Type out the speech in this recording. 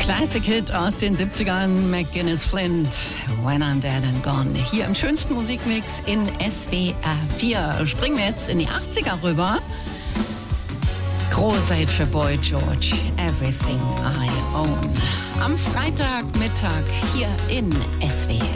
Classic Hit aus den 70ern, McGuinness Flint, When I'm Dead and Gone. Hier im schönsten Musikmix in SWR 4. Springen wir jetzt in die 80er rüber. Großer Hit für Boy George, Everything I Own. Am Freitagmittag hier in SWR.